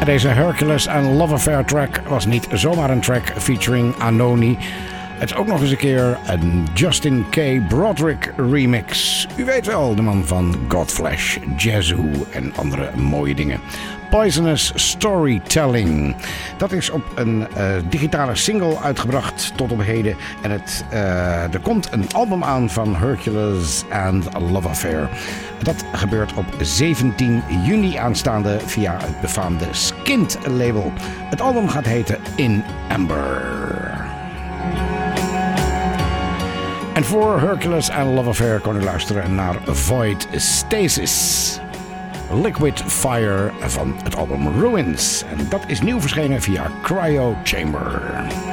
Deze Hercules and Love Affair track was niet zomaar een track featuring Anoni. Het is ook nog eens een keer een Justin K. Broderick remix. U weet wel, de man van Godflesh, Yazoo en andere mooie dingen. Poisonous Storytelling. Dat is op een digitale single uitgebracht tot op heden. En er komt een album aan van Hercules and Love Affair. Dat gebeurt op 17 juni aanstaande via het befaamde Skint label. Het album gaat heten In Amber. En voor Hercules and Love Affair kon u luisteren naar Void Stasis. Liquid Fire van het album Ruins. En dat is nieuw verschenen via Cryo Chamber.